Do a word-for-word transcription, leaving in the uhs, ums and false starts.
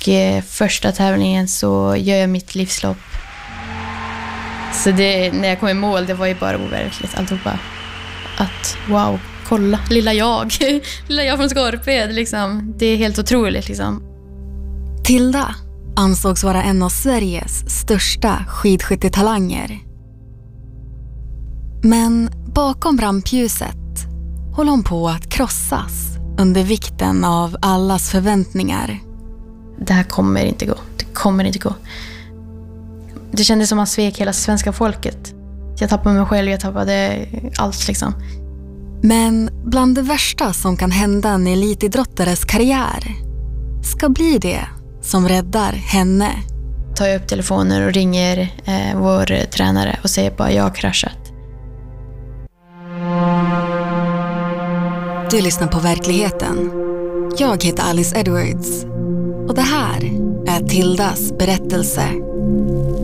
Och eh, första tävlingen så gör jag mitt livslopp. Så det, när jag kom i mål, det var ju bara overkligt. Alltihopa. Att, wow, kolla, lilla jag. lilla jag från Skorped, liksom. Det är helt otroligt, liksom. Tilda ansågs vara en av Sveriges största skidskyttetalanger. Men bakom rampljuset håller hon på att krossas under vikten av allas förväntningar. Det här kommer inte gå. Det kommer inte gå. Det kändes som att man svek hela svenska folket. Jag tappade mig själv, jag tappade allt liksom. Men bland det värsta som kan hända en elitidrottares karriär ska bli det som räddar henne. Tar jag upp telefoner och ringer eh, vår tränare och säger bara jag har kraschat. Du lyssnar på Verkligheten. Jag heter Alice Edwards och det här är Tildas berättelse.